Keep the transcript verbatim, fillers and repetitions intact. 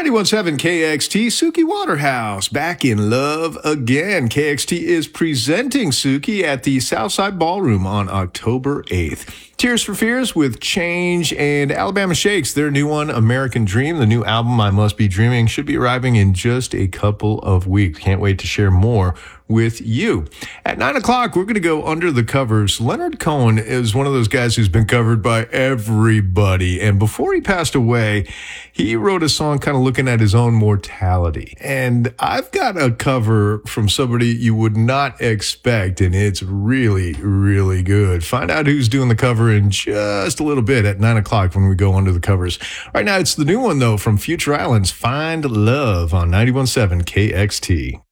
ninety-one point seven K X T, Suki Waterhouse, back in love again. K X T is presenting Suki at the Southside Ballroom on October eighth. Tears for Fears with Change and Alabama Shakes, their new one, American Dream, the new album, I Must Be Dreaming, should be arriving in just a couple of weeks. Can't wait to share more with you. At nine o'clock, we're going to go under the covers. Leonard Cohen is one of those guys who's been covered by everybody. And before he passed away, he wrote a song kind of looking at his own mortality. And I've got a cover from somebody you would not expect, and it's really, really good. Find out who's doing the cover in just a little bit at nine o'clock when we go under the covers. Right now, it's the new one, though, from Future Islands, Find Love on ninety-one point seven K X T.